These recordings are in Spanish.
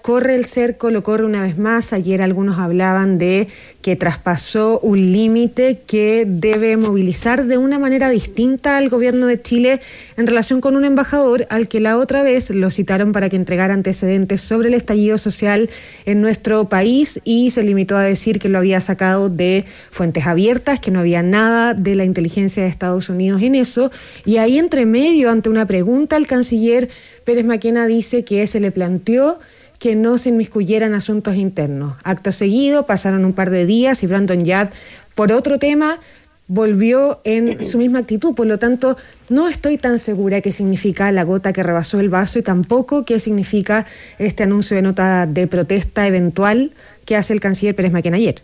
corre el cerco, lo corre una vez más. Ayer algunos hablaban de que traspasó un límite que debe movilizar de una manera distinta al gobierno de Chile en relación con un embajador al que la otra vez lo citaron para que entregara antecedentes sobre el estallido social en nuestro país y se limitó a decir que lo había sacado de fuentes abiertas, que no había nada de la inteligencia de Estados Unidos en eso. Y ahí entre medio, ante una pregunta, el canciller Pérez Maquena dice que se le planteó que no se inmiscuyera en asuntos internos. Acto seguido, pasaron un par de días y Brandon Yard, por otro tema, volvió en su misma actitud. Por lo tanto, no estoy tan segura qué significa la gota que rebasó el vaso y tampoco qué significa este anuncio de nota de protesta eventual que hace el canciller Pérez Maquena ayer.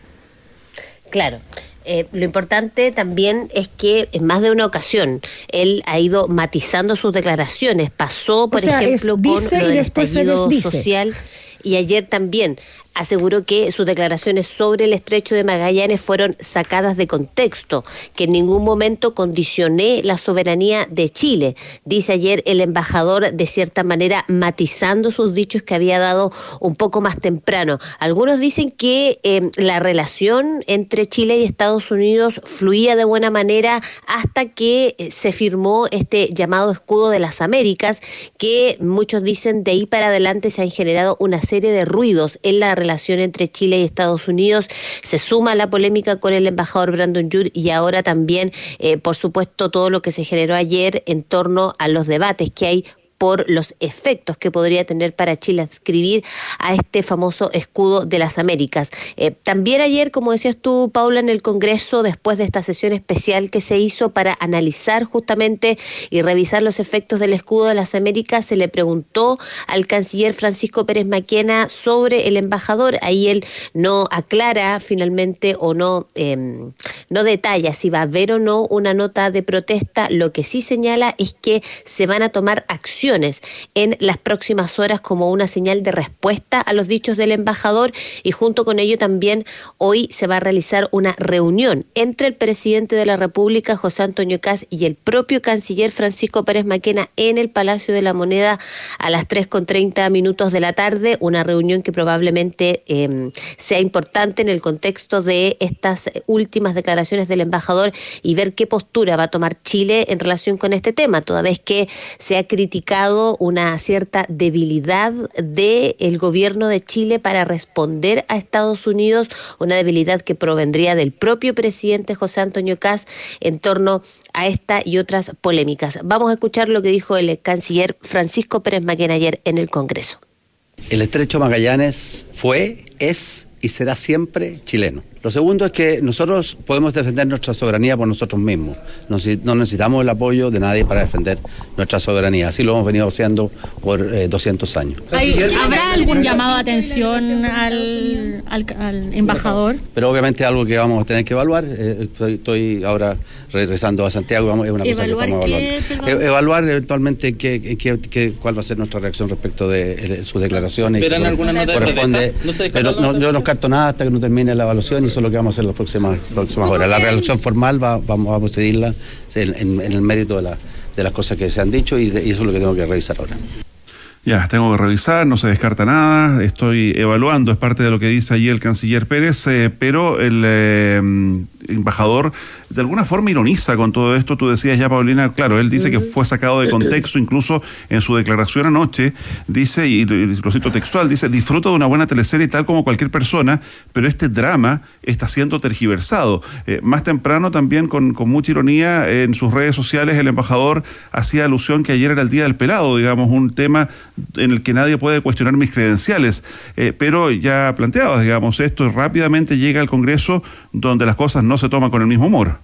Claro. Lo importante también es que en más de una ocasión él ha ido matizando sus declaraciones. Pasó, por ejemplo, con lo del estallido social y ayer también aseguró que sus declaraciones sobre el Estrecho de Magallanes fueron sacadas de contexto, que en ningún momento condicioné la soberanía de Chile. Dice ayer el embajador, de cierta manera, matizando sus dichos que había dado un poco más temprano. Algunos dicen que la relación entre Chile y Estados Unidos fluía de buena manera hasta que se firmó este llamado Escudo de las Américas, que muchos dicen de ahí para adelante se han generado una serie de ruidos en la relación entre Chile y Estados Unidos. Se suma la polémica con el embajador Brandon Yard y ahora también, por supuesto, todo lo que se generó ayer en torno a los debates que hay por los efectos que podría tener para Chile adscribir a este famoso Escudo de las Américas. También ayer, como decías tú, Paula, en el Congreso, después de esta sesión especial que se hizo para analizar justamente y revisar los efectos del Escudo de las Américas, se le preguntó al canciller Francisco Pérez Maquena sobre el embajador. Ahí él no aclara finalmente o no detalla si va a haber o no una nota de protesta. Lo que sí señala es que se van a tomar acciones en las próximas horas como una señal de respuesta a los dichos del embajador, y junto con ello también hoy se va a realizar una reunión entre el presidente de la República, José Antonio Kast, y el propio canciller Francisco Pérez Maquena en el Palacio de la Moneda a las 3:30 de la tarde, una reunión que probablemente sea importante en el contexto de estas últimas declaraciones del embajador y ver qué postura va a tomar Chile en relación con este tema, toda vez que se ha criticado una cierta debilidad del gobierno de Chile para responder a Estados Unidos, una debilidad que provendría del propio presidente José Antonio Kast en torno a esta y otras polémicas. Vamos a escuchar lo que dijo el canciller Francisco Pérez Maquena ayer en el Congreso. El Estrecho Magallanes fue, es y será siempre chileno. Lo segundo es que nosotros podemos defender nuestra soberanía por nosotros mismos. No necesitamos el apoyo de nadie para defender nuestra soberanía. Así lo hemos venido haciendo por 200 años. ¿Habrá algún llamado de atención al embajador? Pero obviamente es algo que vamos a tener que evaluar. Estoy ahora regresando a Santiago. Es una cosa que estamos evaluando. Evaluar eventualmente cuál va a ser nuestra reacción respecto de sus declaraciones. ¿Esperan alguna nota de protesta? Pero yo no carto nada hasta que no termine la evaluación. Eso es lo que vamos a hacer las próximas horas. La relación formal vamos a procedirla en el mérito de las cosas que se han dicho y eso es lo que tengo que revisar ahora. Ya, tengo que revisar, no se descarta nada, estoy evaluando, es parte de lo que dice allí el canciller Pérez, pero el embajador de alguna forma ironiza con todo esto. Tú decías ya, Paulina, claro, él dice que fue sacado de contexto, incluso en su declaración anoche, dice, y lo cito textual, dice: disfruto de una buena teleserie tal como cualquier persona, pero este drama está siendo tergiversado. Más temprano también, con mucha ironía, en sus redes sociales el embajador hacía alusión que ayer era el Día del Pelado, digamos, un tema en el que nadie puede cuestionar mis credenciales, pero ya planteado, digamos, esto rápidamente llega al Congreso, donde las cosas no se toman con el mismo humor.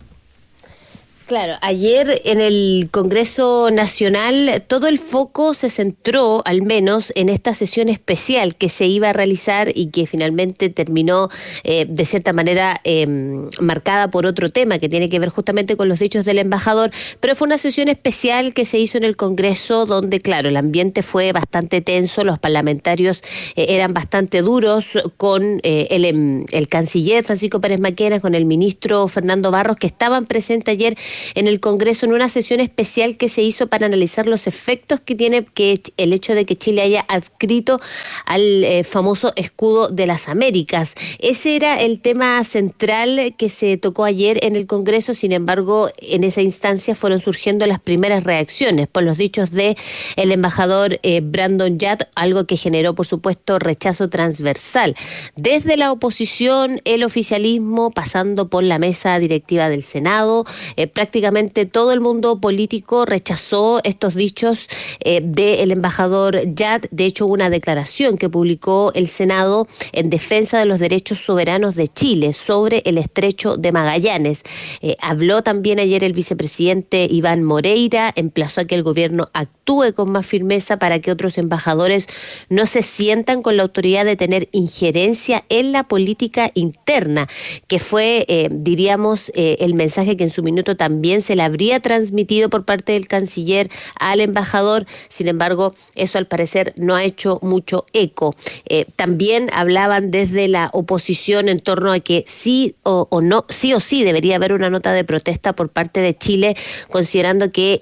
Claro, ayer en el Congreso Nacional todo el foco se centró, al menos, en esta sesión especial que se iba a realizar y que finalmente terminó de cierta manera marcada por otro tema que tiene que ver justamente con los dichos del embajador, pero fue una sesión especial que se hizo en el Congreso donde, claro, el ambiente fue bastante tenso, los parlamentarios eran bastante duros con el canciller Francisco Pérez Maquena, con el ministro Fernando Barros, que estaban presentes ayer en el Congreso en una sesión especial que se hizo para analizar los efectos que tiene que el hecho de que Chile haya adscrito al famoso escudo de las Américas. Ese era el tema central que se tocó ayer en el Congreso. Sin embargo, en esa instancia fueron surgiendo las primeras reacciones por los dichos de el embajador Brandon Judd, algo que generó, por supuesto, rechazo transversal. Desde la oposición, el oficialismo, pasando por la mesa directiva del Senado, prácticamente todo el mundo político rechazó estos dichos del embajador Judd. De hecho, una declaración que publicó el Senado en defensa de los derechos soberanos de Chile sobre el estrecho de Magallanes. Habló también ayer el vicepresidente Iván Moreira, emplazó a que el gobierno actúe con más firmeza para que otros embajadores no se sientan con la autoridad de tener injerencia en la política interna, que fue, diríamos, el mensaje que en su minuto también se le habría transmitido por parte del canciller al embajador. Sin embargo, eso al parecer no ha hecho mucho eco. También hablaban desde la oposición en torno a que sí o sí debería haber una nota de protesta por parte de Chile, considerando que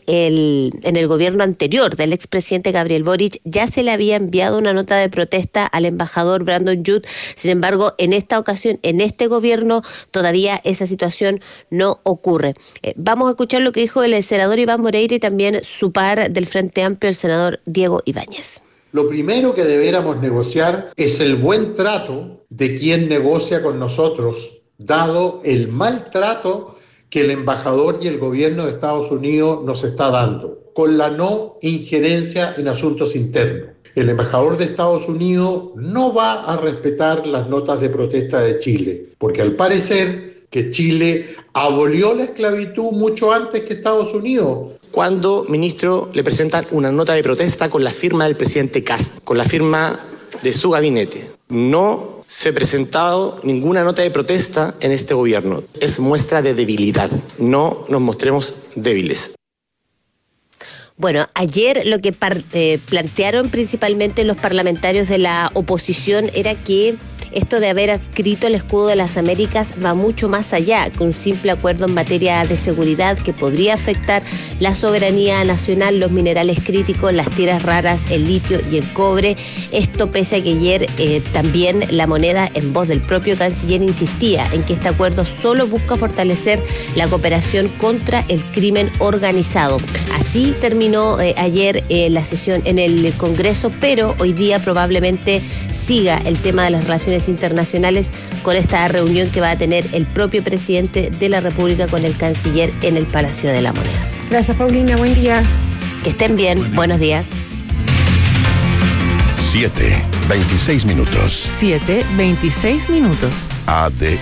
en el gobierno anterior del expresidente Gabriel Boric ya se le había enviado una nota de protesta al embajador Brandon Judd. Sin embargo, en esta ocasión, en este gobierno, todavía esa situación no ocurre. Vamos a escuchar lo que dijo el senador Iván Moreira y también su par del Frente Amplio, el senador Diego Ibáñez. Lo primero que deberíamos negociar es el buen trato de quien negocia con nosotros, dado el maltrato que el embajador y el gobierno de Estados Unidos nos está dando, con la no injerencia en asuntos internos. El embajador de Estados Unidos no va a respetar las notas de protesta de Chile, porque al parecer que Chile abolió la esclavitud mucho antes que Estados Unidos. Cuando, ministro, le presentan una nota de protesta con la firma del presidente Kast, con la firma de su gabinete. No se ha presentado ninguna nota de protesta en este gobierno. Es muestra de debilidad. No nos mostremos débiles. Bueno, ayer lo que plantearon principalmente los parlamentarios de la oposición era que esto de haber adscrito el escudo de las Américas va mucho más allá que un simple acuerdo en materia de seguridad que podría afectar la soberanía nacional, los minerales críticos, las tierras raras, el litio y el cobre. Esto pese a que ayer también la moneda, en voz del propio canciller, insistía en que este acuerdo solo busca fortalecer la cooperación contra el crimen organizado. Así terminó ayer la sesión en el Congreso, pero hoy día probablemente siga el tema de las relaciones internacionales con esta reunión que va a tener el propio presidente de la República con el canciller en el Palacio de la Moneda. Gracias, Paulina. Buen día. Que estén bien. Buenos días. 7:26 minutos. 7:26 minutos. ADN.